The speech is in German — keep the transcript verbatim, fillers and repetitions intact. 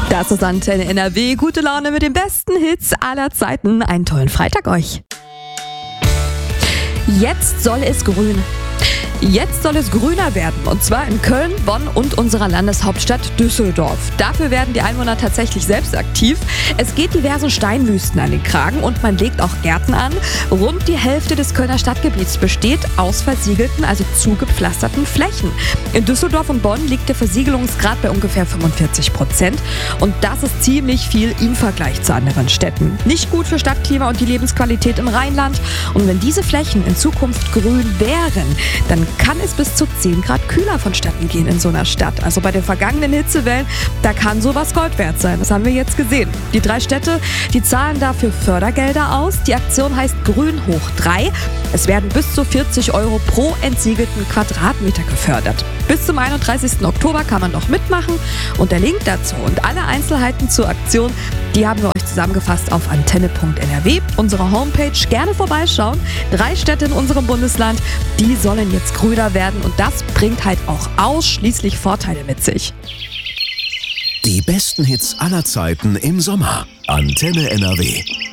Das ist Antenne N R W. Gute Laune mit den besten Hits aller Zeiten. Einen tollen Freitag euch. Jetzt soll es grün. Jetzt soll es grüner werden, und zwar in Köln, Bonn und unserer Landeshauptstadt Düsseldorf. Dafür werden die Einwohner tatsächlich selbst aktiv. Es geht diversen Steinwüsten an den Kragen und man legt auch Gärten an. Rund die Hälfte des Kölner Stadtgebiets besteht aus versiegelten, also zugepflasterten Flächen. In Düsseldorf und Bonn liegt der Versiegelungsgrad bei ungefähr fünfundvierzig Prozent und das ist ziemlich viel im Vergleich zu anderen Städten. Nicht gut für Stadtklima und die Lebensqualität im Rheinland. Und wenn diese Flächen in Zukunft grün wären, dann kann es bis zu zehn Grad kühler vonstatten gehen in so einer Stadt. Also bei den vergangenen Hitzewellen, da kann sowas Gold wert sein. Das haben wir jetzt gesehen. Die drei Städte, die zahlen dafür Fördergelder aus. Die Aktion heißt Grün hoch drei. Es werden bis zu vierzig Euro pro entsiegelten Quadratmeter gefördert. Bis zum einunddreißigsten Oktober kann man noch mitmachen. Und der Link dazu und alle Einzelheiten zur Aktion, die haben wir euch zusammengefasst auf antenne punkt n r w, unserer Homepage. Gerne vorbeischauen. Drei Städte in unserem Bundesland, die sollen jetzt grüner werden und das bringt halt auch ausschließlich Vorteile mit sich. Die besten Hits aller Zeiten im Sommer. Antenne N R W.